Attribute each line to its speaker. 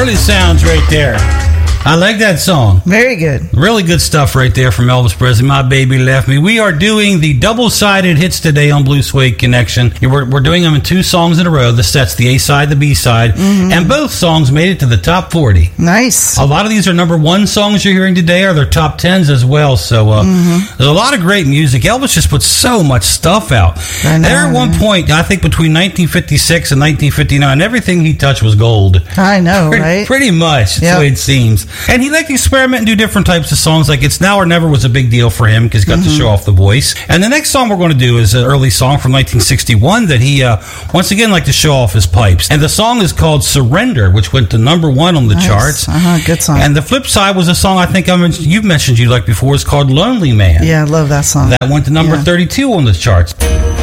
Speaker 1: Early sounds right there. I like that song.
Speaker 2: Very good.
Speaker 1: Really good stuff right there from Elvis Presley. My Baby Left Me. We are doing the double-sided hits today on Blue Suede Connection. We're doing them in 2 songs in a row. The set's the A-side, the B-side. And both songs made it to the top 40.
Speaker 2: Nice.
Speaker 1: A lot of these are number 1 songs you're hearing today, or they're top 10s as well. So there's a lot of great music. Elvis just put so much stuff out. There at one point, I think between 1956 and 1959, everything he touched was gold.
Speaker 2: I know, right?
Speaker 1: Pretty much. That's the way it seems. And he liked to experiment and do different types of songs. Like It's Now or Never was a big deal for him because he got to show off the voice. And the next song we're going to do is an early song from 1961 that he, once again, liked to show off his pipes. And the song is called Surrender, which went to number 1 on the charts.
Speaker 2: Good song.
Speaker 1: And the flip side was a song I think you've mentioned you like before. It's called Lonely Man.
Speaker 2: Yeah, I love that song.
Speaker 1: That went to number 32 on the charts.